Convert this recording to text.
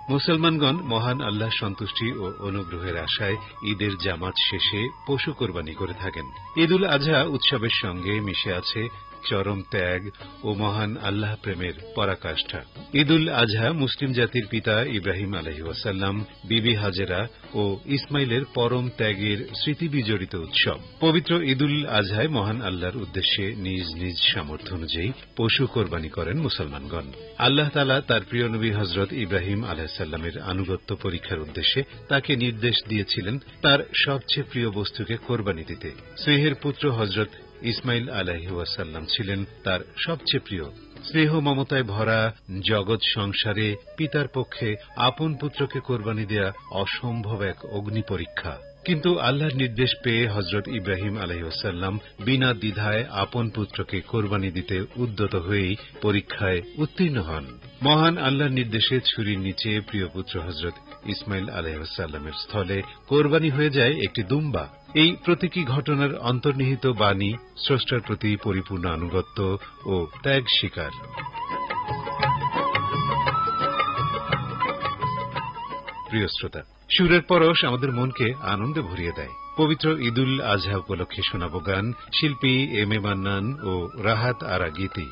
মুসলমানগণ মহান আল্লাহ সন্তুষ্টি ও অনুগ্রহের আশায় ঈদের জামাত শেষে পশু কোরবানি করে থাকেন। ঈদ উল আজহা উৎসবের সঙ্গে মিশে আছে চরম ত্যাগ ও মহান আল্লাহ প্রেমের পরাকাষ্ঠা। ঈদ উল আজহা মুসলিম জাতির পিতা ইব্রাহিম আলাইহিস সালাম, বিবি হাজেরা ও ইসমাইলের পরম ত্যাগের স্মৃতি বিজড়িত উৎসব। পবিত্র ঈদ উল আজহায় মহান আল্লাহর উদ্দেশ্যে নিজ নিজ সামর্থ্য অনুযায়ী পশু কোরবানি করেন মুসলমানগণ। আল্লাহ তাআলা তার প্রিয় নবী হযরত ইব্রাহিম আলাইহিস সালামের আনুগত্য পরীক্ষার উদ্দেশ্যে তাকে নির্দেশ দিয়েছিলেন তার সবচেয়ে প্রিয় বস্তুকে কোরবানি দিতে। স্নেহের পুত্র হযরত ইসমাইল আলাইহিস সালাম ছিলেন তার সবচেয়ে প্রিয়। স্নেহ মমতায় ভরা জগৎ সংসারে পিতার পক্ষে আপন পুত্রকে কোরবানি দেয়া অসম্ভব এক অগ্নি পরীক্ষা। কিন্তু আল্লাহর নির্দেশ পেয়ে হযরত ইব্রাহিম আলাইহিস সালাম বিনা দ্বিধায় আপন পুত্রকে কোরবানি দিতে উদ্যত হয়েই পরীক্ষায় উত্তীর্ণ হন। মহান আল্লাহর নির্দেশে ছুরির নিচে প্রিয় পুত্র হযরত ইসমাইল আলাইহিস সালামের স্থলে কোরবানি হয়ে যায় একটি দুম্বা। এই প্রতীকী ঘটনার অন্তর্নিহিত বাণী স্রষ্টার প্রতি পরিপূর্ণ আনুগত্য ও ত্যাগ স্বীকার। প্রিয় শ্রোতা, সুরের পরশ আমাদের মনকে আনন্দে ভরিয়ে দেয়। পবিত্র ঈদ উল আজহা উপলক্ষে শোনাব গান শিল্পী এম এ মান্নান ও রাহাত আরা গীতি।